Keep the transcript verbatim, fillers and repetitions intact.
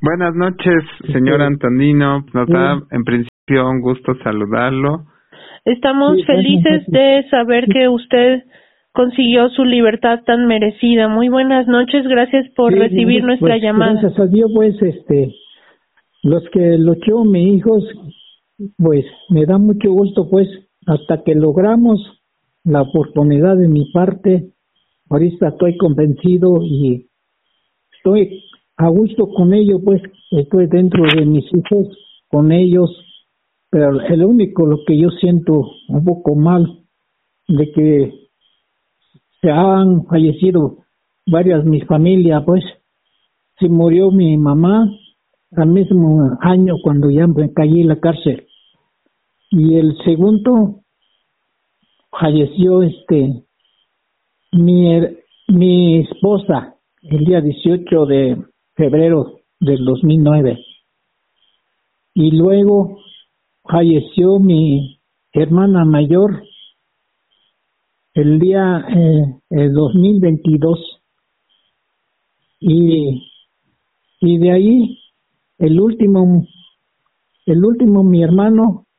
Buenas noches, señor Sí. Antonino. Nos da Sí. en principio un gusto saludarlo. Estamos Sí, felices buenas noches. de saber que usted consiguió su libertad tan merecida. Muy buenas noches, gracias por Sí, recibir pues, nuestra llamada. Gracias a Dios, pues, este, los que luchó mi hijos, pues, me da mucho gusto, pues, hasta que logramos la oportunidad de mi parte. Ahorita estoy convencido y estoy a gusto con ellos, pues, estoy dentro de mis hijos, con ellos, pero el único, lo que yo siento un poco mal, de que se han fallecido varias mis familias, pues, se murió mi mamá al mismo año cuando ya me caí en la cárcel, y el segundo falleció este mi her- mi esposa el día dieciocho de febrero del dos mil nueve, y luego falleció mi hermana mayor el día eh, el dos mil veintidós, y y de ahí el último el último mi hermano